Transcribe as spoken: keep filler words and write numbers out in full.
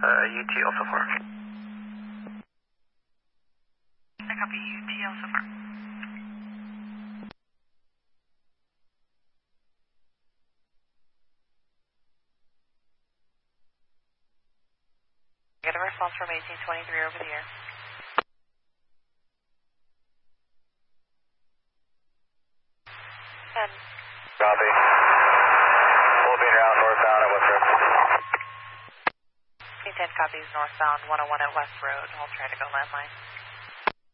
Uh, U T also four. I copy U T also four. Get a response from eighteen twenty-three over the air. ten. Copy. Moving around northbound at West Road. ten copies northbound one oh one at West Road. I'll try to go landline.